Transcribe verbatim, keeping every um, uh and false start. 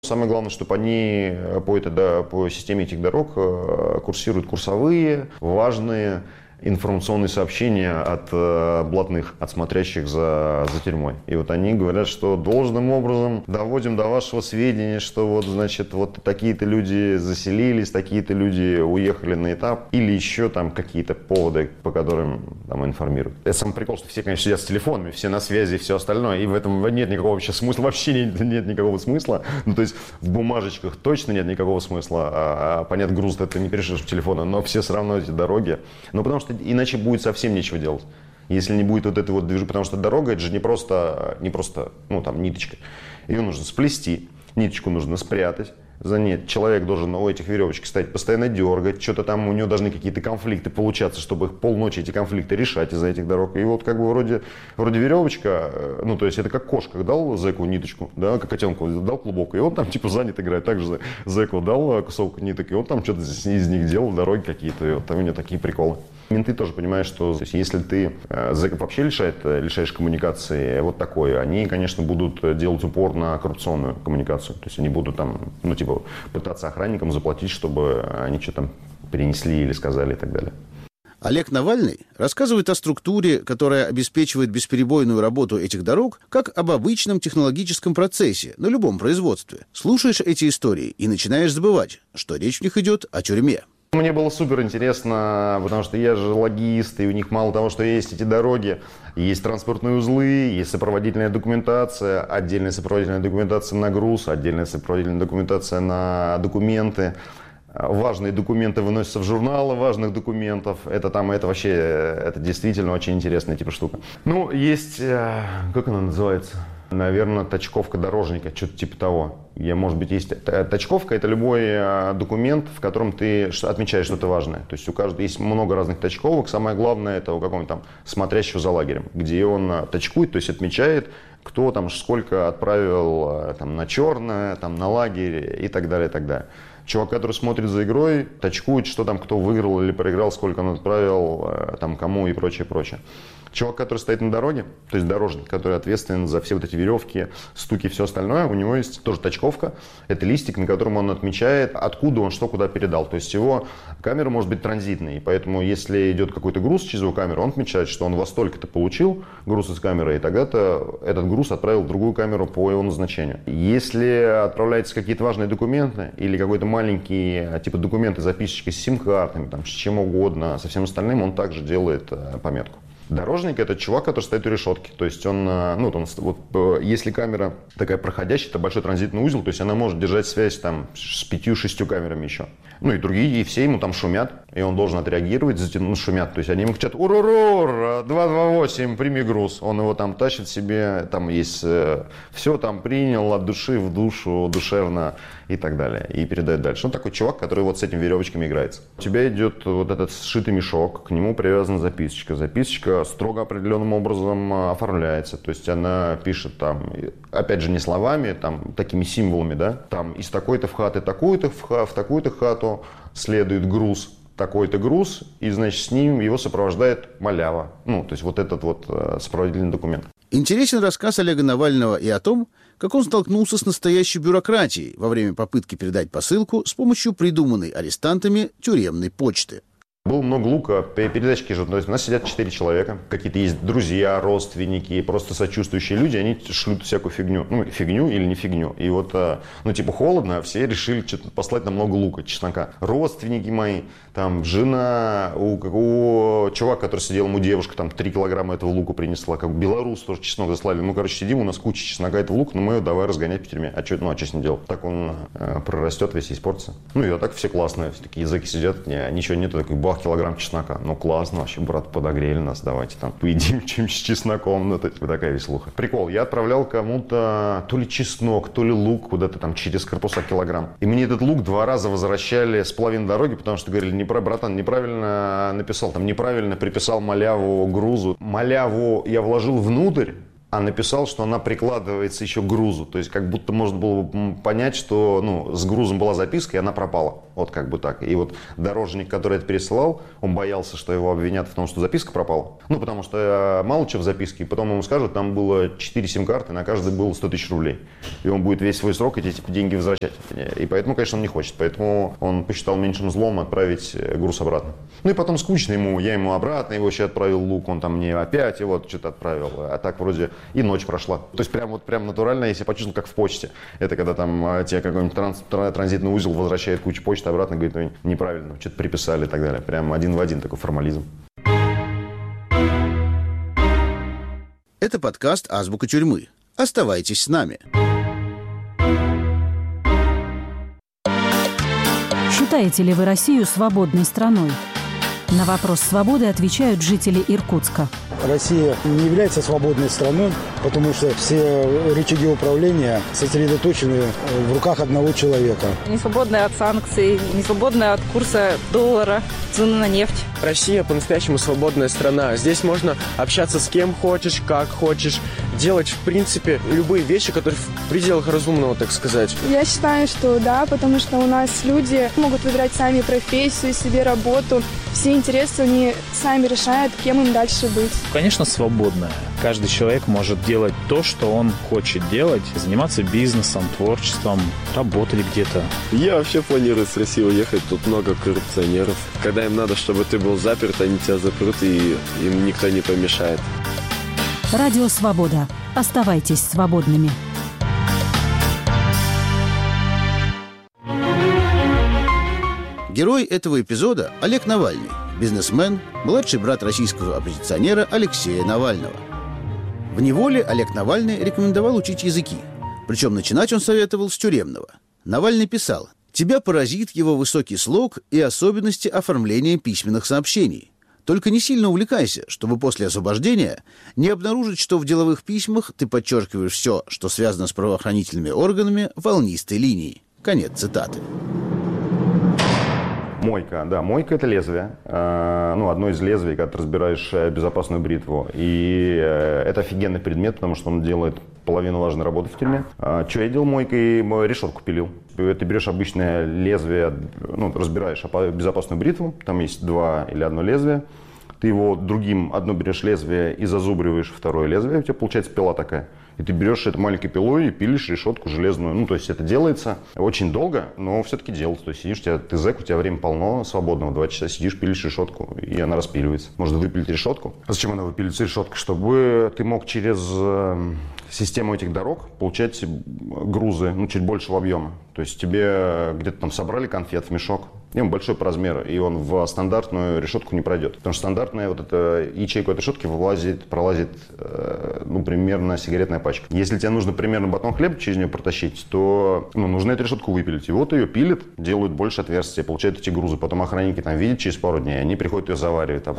Самое главное, чтобы они по, этой, да, по системе этих дорог курсируют курсовые, важные информационные сообщения от э, блатных, от смотрящих за, за тюрьмой. И вот они говорят, что должным образом доводим до вашего сведения, что вот, значит, вот такие-то люди заселились, такие-то люди уехали на этап, или еще там какие-то поводы, по которым там информируют. Это самый прикол, что все, конечно, сидят с телефонами, все на связи и все остальное, и в этом нет никакого вообще смысла, вообще нет, нет никакого смысла. Ну, то есть в бумажечках точно нет никакого смысла, а, а понятно, груз это не перешишь в телефоны, но все все равно эти дороги. Ну, потому что иначе будет совсем нечего делать. Если не будет вот этой вот движения, потому что дорога это же не просто, не просто, ну там ниточка. Ее нужно сплести, ниточку нужно спрятать. За ней человек должен у этих веревочек стоять, постоянно дергать, что-то там у него должны какие-то конфликты получаться, чтобы их полночи эти конфликты решать из-за этих дорог. И вот как бы вроде, вроде веревочка, ну то есть это как кошка дал зэку ниточку, да, как котенку дал клубок, и он там типа занят играет. Также зэку дал кусок ниток, и он там что-то из них делал, дороги какие-то, и вот там у него такие приколы. Менты тоже понимают, что то есть, если ты э, зэков вообще лишает, лишаешь коммуникации вот такой, они, конечно, будут делать упор на коррупционную коммуникацию. То есть они будут там, ну, типа, пытаться охранникам заплатить, чтобы они что-то там перенесли или сказали и так далее. Олег Навальный рассказывает о структуре, которая обеспечивает бесперебойную работу этих дорог, как об обычном технологическом процессе на любом производстве. Слушаешь эти истории и начинаешь забывать, что речь в них идет о тюрьме. Мне было супер интересно, потому что я же логист, и у них мало того, что есть эти дороги, есть транспортные узлы, есть сопроводительная документация, отдельная сопроводительная документация на груз, отдельная сопроводительная документация на документы. Важные документы выносятся в журналы важных документов. Это там, это вообще, это действительно очень интересная типа штука. Ну, есть, как она называется? Наверное, тачковка дорожника, что-то типа того. Я, может быть, есть тачковка, это любой документ, в котором ты отмечаешь что-то важное. То есть у каждого есть много разных тачковок. Самое главное это у какого-нибудь там смотрящего за лагерем, где он тачкует, то есть отмечает, кто там сколько отправил там, на черное, там, на лагерь и так далее, и так далее. Чувак, который смотрит за игрой, тачкует, что там кто выиграл или проиграл, сколько он отправил, там, кому и прочее, прочее. Чувак, который стоит на дороге, то есть дорожник, который ответственен за все вот эти веревки, стуки и все остальное, у него есть тоже тачковка. Это листик, на котором он отмечает, откуда он что куда передал. То есть его камера может быть транзитной, и поэтому если идет какой-то груз через его камеру, он отмечает, что он во столько-то получил груз из камеры, и тогда-то этот груз отправил в другую камеру по его назначению. Если отправляются какие-то важные документы или какой-то маленький типа документы, записочки с сим-картами, там, с чем угодно, со всем остальным, он также делает пометку. Дорожник – это чувак, который стоит у решетки. То есть он, ну, он, вот, если камера такая проходящая, это большой транзитный узел, то есть она может держать связь там с пятью-шестью камерами еще. Ну и другие, и все ему там шумят, и он должен отреагировать, затянуть, ну, шумят. То есть они ему кричат: ур-ур-ур, два два восемь, прими груз. Он его там тащит себе, там есть э, все там принял от души в душу, душевно и так далее. И передает дальше. Он такой чувак, который вот с этими веревочками играется. У тебя идет вот этот сшитый мешок, к нему привязана записочка. Записочка строго определенным образом оформляется. То есть она пишет там, опять же, не словами, там, такими символами, да, там из такой-то в хаты такую-то, в, в такую-то хату следует груз, такой-то груз, и, значит, с ним его сопровождает малява. Ну, то есть вот этот вот э, сопроводительный документ. Интересен рассказ Олега Навального и о том, как он столкнулся с настоящей бюрократией во время попытки передать посылку с помощью придуманной арестантами тюремной почты. Было много лука, передатчики же, то есть у нас сидят четыре человека, какие-то есть друзья, родственники, просто сочувствующие люди, они шлют всякую фигню, ну, фигню или не фигню. И вот, ну, типа, холодно, все решили что-то послать нам много лука, чеснока. Родственники мои, там, жена, у, у чувака, который сидел, ему девушка, там, три килограмма этого лука принесла, как белорус тоже чеснок заслали. Мы, короче, сидим, у нас куча чеснока этого лука, но мы его давай разгонять по тюрьме. А что, ну, а что с ним делать? Так он э, прорастет, весь испортится. Ну, и а так все классные, все такие языки сидят, не, ничего нету, такой бах, килограмм чеснока. Ну, классно, вообще, брат, подогрели нас, давайте там поедим чем-нибудь с чесноком. Ну, это типа такая веселуха. Прикол, я отправлял кому-то то ли чеснок, то ли лук куда-то там через корпуса килограмм. И мне этот лук два раза возвращали с половины дороги, потому что говорили: не про, братан, неправильно написал, там неправильно приписал маляву грузу. Маляву я вложил внутрь, а написал, что она прикладывается еще к грузу. То есть как будто можно было бы понять, что ну, с грузом была записка, и она пропала. Вот как бы так. И вот дорожник, который это пересылал, он боялся, что его обвинят в том, что записка пропала. Ну, потому что мало чего в записке. И потом ему скажут, там было четыре сим-карты, на каждой было сто тысяч рублей. И он будет весь свой срок эти типа, деньги возвращать. И поэтому, конечно, он не хочет. Поэтому он посчитал меньшим злом отправить груз обратно. Ну и потом скучно ему. Я ему обратно его еще отправил лук, он там мне опять и вот что-то отправил. А так вроде и ночь прошла. То есть прям вот прям натурально я себя почувствовал, как в почте. Это когда там тебе какой-нибудь транс, транзитный узел возвращает кучу почты обратно, говорит, ну, неправильно, что-то приписали и так далее. Прям один в один такой формализм. Это подкаст «Азбука тюрьмы». Оставайтесь с нами. Считаете ли вы Россию свободной страной? На вопрос свободы отвечают жители Иркутска. Россия не является свободной страной, потому что все рычаги управления сосредоточены в руках одного человека. Не свободная от санкций, не свободная от курса доллара, цены на нефть. Россия по-настоящему свободная страна. Здесь можно общаться с кем хочешь, как хочешь, делать, в принципе, любые вещи, которые в пределах разумного, так сказать. Я считаю, что да, потому что у нас люди могут выбирать сами профессию, себе работу. Все интересы они сами решают, кем им дальше быть. Конечно, свободная. Каждый человек может делать то, что он хочет делать, заниматься бизнесом, творчеством, работать где-то. Я вообще планирую с России уехать, тут много коррупционеров. Когда им надо, чтобы ты был заперт, они тебя запрут, и им никто не помешает. Радио «Свобода». Оставайтесь свободными. Герой этого эпизода – Олег Навальный, бизнесмен, младший брат российского оппозиционера Алексея Навального. В неволе Олег Навальный рекомендовал учить языки. Причем начинать он советовал с тюремного. Навальный писал: «Тебя поразит его высокий слог и особенности оформления письменных сообщений. Только не сильно увлекайся, чтобы после освобождения не обнаружить, что в деловых письмах ты подчеркиваешь все, что связано с правоохранительными органами волнистой линией». Конец цитаты. Мойка, да, мойка – это лезвие, э, ну, одно из лезвий, когда ты разбираешь безопасную бритву. И э, это офигенный предмет, потому что он делает половину важной работы в тюрьме. А, что я делал мойкой? Решетку пилил. Ты берешь обычное лезвие, ну, разбираешь безопасную бритву, там есть два или одно лезвие. Ты его другим, одно берешь лезвие и зазубриваешь второе лезвие, у тебя получается пила такая. И ты берешь эту маленькой пилой и пилишь решетку железную. Ну, то есть это делается очень долго, но все-таки делается. То есть сидишь, у тебя, ты зэк, у тебя время полно свободного, два часа сидишь, пилишь решетку, и она распиливается. Можно выпилить решетку. А зачем она выпиливается, решетка? Чтобы ты мог через э, систему этих дорог получать грузы, ну, чуть большего объема. То есть тебе где-то там собрали конфет в мешок, и он большой по размеру, и он в стандартную решетку не пройдет. Потому что стандартная вот эта ячейка этой решетки вылазит, пролазит, э, ну, примерно сигаретная пачка. Если тебе нужно примерно батон хлеба через нее протащить, то ну, нужно эту решетку выпилить. И вот ее пилят, делают больше отверстия, получают эти грузы. Потом охранники там видят через пару дней, они приходят ее заваривают. А